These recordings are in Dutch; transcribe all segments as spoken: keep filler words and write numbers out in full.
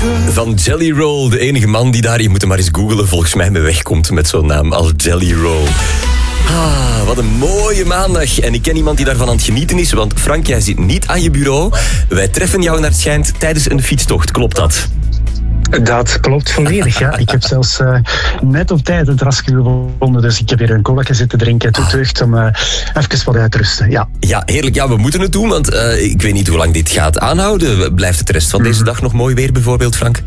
Van Jelly Roll, de enige man die daar, je moet hem maar eens googlen, volgens mij mee wegkomt met zo'n naam als Jelly Roll. Ah, wat een mooie maandag. En ik ken iemand die daarvan aan het genieten is, want Frank, jij zit niet aan je bureau. Wij treffen jou naar het schijnt tijdens een fietstocht, klopt dat? Dat klopt volledig, ja. Ik heb zelfs uh, net op tijd het terrasje gevonden, dus ik heb hier een colaatje zitten drinken. Het doet deugd om uh, even wat uit te rusten, ja. Ja, heerlijk. Ja, we moeten het doen, want uh, ik weet niet hoe lang dit gaat aanhouden. Blijft het de rest van deze dag nog mooi weer bijvoorbeeld, Frank?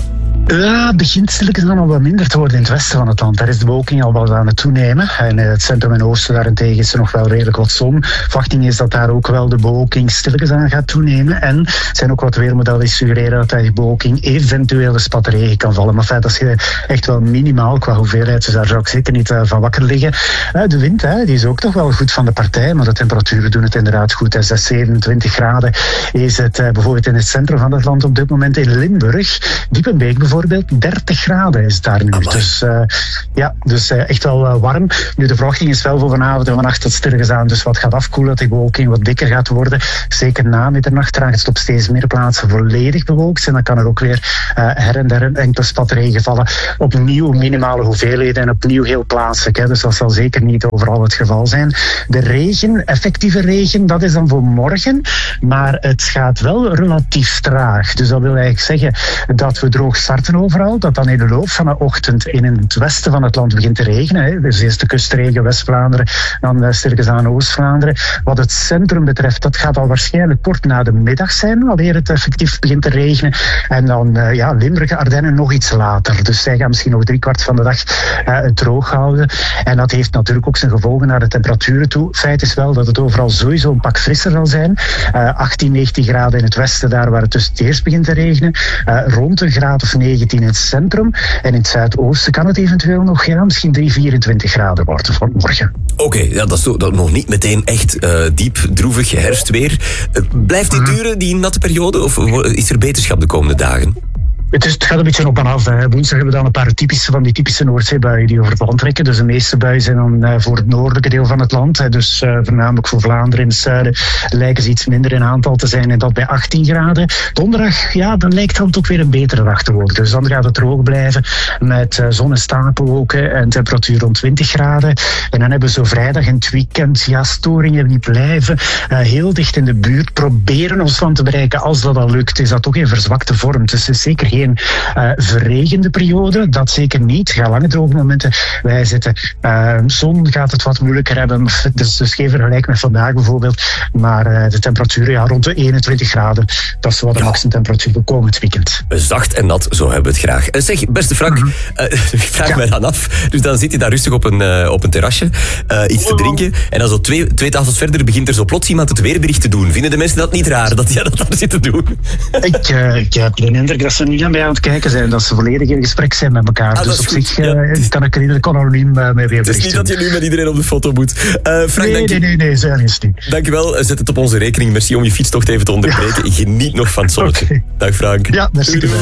Ja, het begint stilletjes dan al wat minder te worden in het westen van het land. Daar is de bewolking al wat aan het toenemen. En in het centrum en oosten daarentegen is er nog wel redelijk wat zon. Verwachting is dat daar ook wel de bewolking stilletjes aan gaat toenemen. En er zijn ook wat weermodellen die suggereren dat daar die bewolking eventueel een spat regen kan vallen. Maar feit, dat is echt wel minimaal qua hoeveelheid. Dus daar zou ik zeker niet uh, van wakker liggen. Uh, de wind, hè, die is ook toch wel goed van de partij. Maar de temperaturen doen het inderdaad goed. zes, zevenentwintig graden is het uh, bijvoorbeeld in het centrum van het land op dit moment in Limburg. Diepenbeek bijvoorbeeld. Bijvoorbeeld dertig graden is daar nu. Amai. Dus uh, ja, dus uh, echt wel uh, warm. Nu, de verwachting is wel voor vanavond en vannacht dat stilletjes aan dus wat gaat afkoelen, dat die bewolking wat dikker gaat worden. Zeker na middernacht raakt het op steeds meer plaatsen volledig bewolkt. En dan kan er ook weer uh, her en der een enkele spat regen vallen. Opnieuw minimale hoeveelheden en opnieuw heel plaatselijk. Hè. Dus dat zal zeker niet overal het geval zijn. De regen, effectieve regen, dat is dan voor morgen. Maar het gaat wel relatief traag. Dus dat wil eigenlijk zeggen dat we droog starten overal, dat dan in de loop van de ochtend in het westen van het land begint te regenen. Hè. Dus eerst de kustregen West-Vlaanderen, dan uh, stilletjes aan Oost-Vlaanderen. Wat het centrum betreft, dat gaat al waarschijnlijk kort na de middag zijn, wanneer het effectief begint te regenen. En dan uh, ja, Limburg, Ardennen nog iets later. Dus zij gaan misschien nog driekwart van de dag uh, het droog houden. En dat heeft natuurlijk ook zijn gevolgen naar de temperaturen toe. Feit is wel dat het overal sowieso een pak frisser zal zijn. Uh, achttien, negentien graden in het westen, daar waar het dus het eerst begint te regenen. Uh, rond een graad of negentien in het centrum. En in het zuidoosten kan het eventueel nog ja, misschien drie, vierentwintig graden worden voor morgen. Oké, okay, ja, dat is toch, dat nog niet meteen echt uh, diep, droevig herfstweer. Uh, blijft dit duren, die natte periode? Of is er beterschap de komende dagen? Het, is, het gaat een beetje op en af. Hè. Woensdag hebben we dan een paar typische van die typische Noordzeebuien die over het land trekken. Dus de meeste buien zijn dan uh, voor het noordelijke deel van het land. Hè. Dus uh, voornamelijk voor Vlaanderen in het zuiden lijken ze iets minder in aantal te zijn. En dat bij achttien graden. Donderdag, ja, dan lijkt het ook weer een betere dag te worden. Dus dan gaat het droog blijven met uh, zon- en stapelwolken en temperatuur rond twintig graden. En dan hebben we zo vrijdag en het weekend, ja, storingen die blijven uh, heel dicht in de buurt. Proberen ons van te bereiken. Als dat al lukt, is dat toch in verzwakte vorm. Dus het is zeker geen Geen uh, verregende periode, dat zeker niet. Ga lange droge momenten wij zitten. Uh, zon gaat het wat moeilijker hebben, dus, dus geen vergelijk met vandaag bijvoorbeeld. Maar uh, de temperaturen ja, rond de eenentwintig graden, dat is wat de ja. maximumtemperatuur voor komend weekend. Zacht en nat, zo hebben we het graag. Zeg, beste Frank, mm-hmm. uh, ik vraag ja. mij dan af. Dus dan zit je daar rustig op een, uh, op een terrasje, uh, iets te drinken. En dan zo twee, twee tafels verder begint er zo plots iemand het weerbericht te doen. Vinden de mensen dat niet raar, dat jij dat daar zit te doen? Ik, uh, ik heb de indruk dat ze niet aan mij aan het kijken zijn, dat ze volledig in gesprek zijn met elkaar. Ah, dus op goed. zich uh, ja. kan ik er ieder anoniem uh, mee weer Het is niet dat je nu met iedereen op de foto moet. Uh, Frank, nee, dank nee, nee, nee, serieus niet. Dank je wel. Zet het op onze rekening. Merci om je fietstocht even te onderbreken. Ja. Geniet nog van het zonnetje. Okay. Dag Frank. Ja, merci. Dit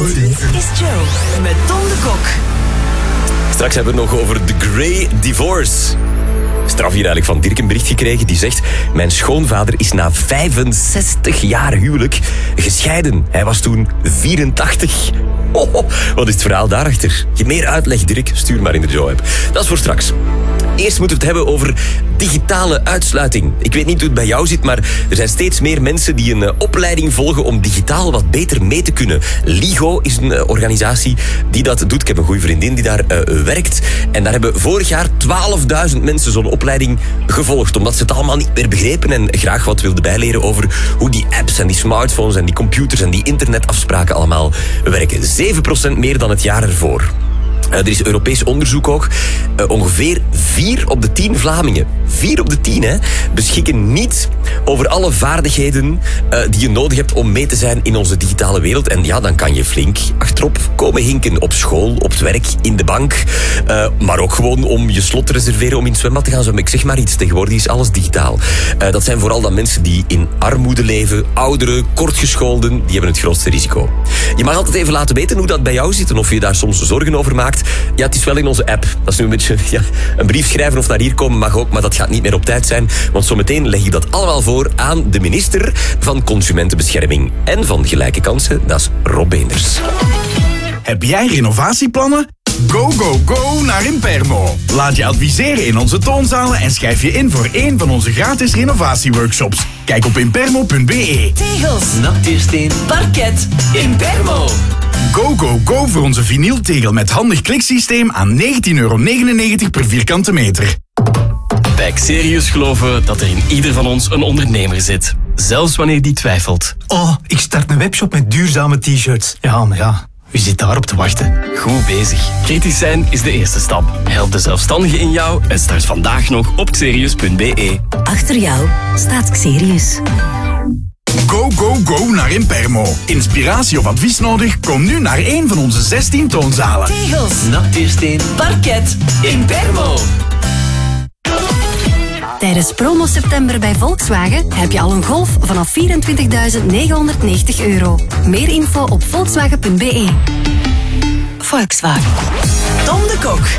is Joe met Tom de Kok. Straks hebben we het nog over The Grey Divorce. Straf hier eigenlijk van Dirk een bericht gekregen die zegt: mijn schoonvader is na vijfenzestig jaar huwelijk gescheiden. Hij was toen vierentachtig. Oh, oh. Wat is het verhaal daarachter? Je meer uitleg, Dirk? Stuur maar in de Joe-app. Dat is voor straks. Eerst moeten we het hebben over digitale uitsluiting. Ik weet niet hoe het bij jou zit, maar er zijn steeds meer mensen die een uh, opleiding volgen om digitaal wat beter mee te kunnen. LIGO is een uh, organisatie die dat doet. Ik heb een goede vriendin die daar uh, werkt. En daar hebben vorig jaar twaalfduizend mensen zo'n opleiding gevolgd, omdat ze het allemaal niet meer begrepen en graag wat wilden bijleren over hoe die apps en die smartphones en die computers en die internetafspraken allemaal werken. zeven procent meer dan het jaar ervoor. Uh, er is Europees onderzoek ook. Uh, ongeveer vier op de tien Vlamingen, vier op de tien, hè, beschikken niet over alle vaardigheden uh, die je nodig hebt om mee te zijn in onze digitale wereld. En ja, dan kan je flink achterop komen hinken op school, op het werk, in de bank. Uh, maar ook gewoon om je slot te reserveren om in het zwembad te gaan. Zo, ik zeg maar iets, tegenwoordig is alles digitaal. Uh, dat zijn vooral dan mensen die in armoede leven, ouderen, kortgescholden, die hebben het grootste risico. Je mag altijd even laten weten hoe dat bij jou zit en of je daar soms zorgen over maakt. Ja, het is wel in onze app. Dat is nu een beetje ja, een brief schrijven of naar hier komen mag ook, maar dat gaat gaat niet meer op tijd zijn, want zometeen leg ik dat allemaal voor aan de minister van Consumentenbescherming en van Gelijke Kansen, dat is Rob Beenders. Heb jij renovatieplannen? Go, go, go naar Impermo. Laat je adviseren in onze toonzalen en schrijf je in voor één van onze gratis renovatieworkshops. Kijk op impermo punt be. Tegels, Natuursteen, parket, Impermo. Go, go, go voor onze vinyltegel met handig kliksysteem aan negentien euro negenennegentig per vierkante meter. Bij Xerius geloven we dat er in ieder van ons een ondernemer zit. Zelfs wanneer die twijfelt. Oh, ik start een webshop met duurzame t-shirts. Ja, maar ja, wie zit daarop te wachten? Goed bezig. Kritisch zijn is de eerste stap. Help de zelfstandige in jou en start vandaag nog op xerius punt be. Achter jou staat Xerius. Go, go, go naar Impermo. Inspiratie of advies nodig? Kom nu naar één van onze zestien toonzalen. Tegels, Natuursteen, parket, Impermo. Tijdens promo september bij Volkswagen heb je al een Golf vanaf vierentwintigduizend negenhonderdnegentig euro. Meer info op volkswagen punt be. Volkswagen. Tom de Kok.